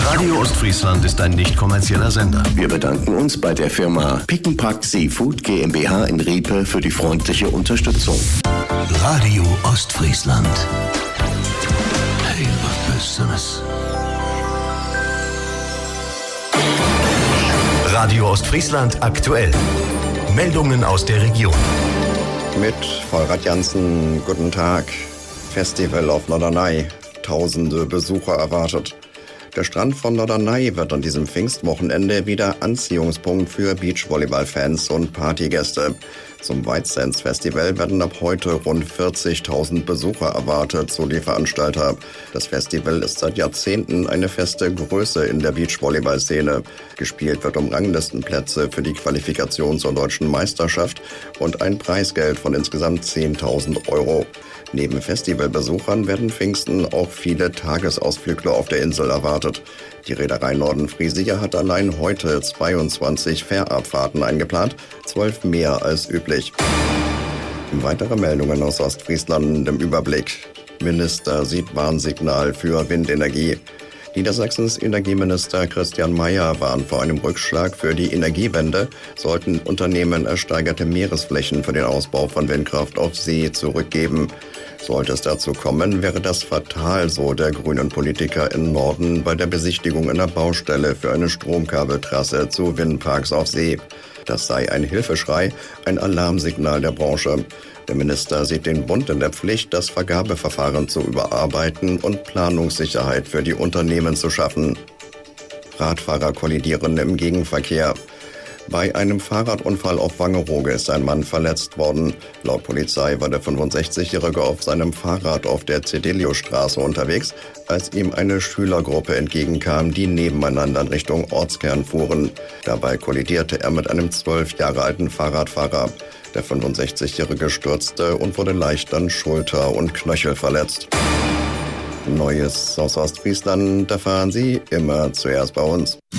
Radio Ostfriesland ist ein nicht kommerzieller Sender. Wir bedanken uns bei der Firma Pick-n-Pack Seafood GmbH in Riepe für die freundliche Unterstützung. Radio Ostfriesland. Hey, was Besseres. Radio Ostfriesland aktuell. Meldungen aus der Region. Mit Volrad Janssen, guten Tag. Festival auf Norderney. Tausende Besucher erwartet. Der Strand von Norderney wird an diesem Pfingstwochenende wieder Anziehungspunkt für Beachvolleyball-Fans und Partygäste. Zum White Sands Festival werden ab heute rund 40.000 Besucher erwartet, so die Veranstalter. Das Festival ist seit Jahrzehnten eine feste Größe in der Beachvolleyball-Szene. Gespielt wird um Ranglistenplätze für die Qualifikation zur deutschen Meisterschaft und ein Preisgeld von insgesamt 10.000 Euro. Neben Festivalbesuchern werden Pfingsten auch viele Tagesausflügler auf der Insel erwartet. Die Reederei Norden-Friesia hat allein heute 22 Fährabfahrten eingeplant, 12 mehr als üblich. Weitere Meldungen aus Ostfriesland im Überblick. Minister sieht Warnsignal für Windenergie. Niedersachsens Energieminister Christian Mayer warnt vor einem Rückschlag für die Energiewende, sollten Unternehmen ersteigerte Meeresflächen für den Ausbau von Windkraft auf See zurückgeben. Sollte es dazu kommen, wäre das fatal, so der grünen Politiker im Norden bei der Besichtigung einer Baustelle für eine Stromkabeltrasse zu Windparks auf See. Das sei ein Hilfeschrei, ein Alarmsignal der Branche. Der Minister sieht den Bund in der Pflicht, das Vergabeverfahren zu überarbeiten und Planungssicherheit für die Unternehmen zu schaffen. Radfahrer kollidieren im Gegenverkehr. Bei einem Fahrradunfall auf Wangerooge ist ein Mann verletzt worden. Laut Polizei war der 65-Jährige auf seinem Fahrrad auf der Cedeliusstraße unterwegs, als ihm eine Schülergruppe entgegenkam, die nebeneinander in Richtung Ortskern fuhren. Dabei kollidierte er mit einem 12 Jahre alten Fahrradfahrer. Der 65-Jährige stürzte und wurde leicht an Schulter und Knöchel verletzt. Neues aus Ostfriesland erfahren Sie immer zuerst bei uns.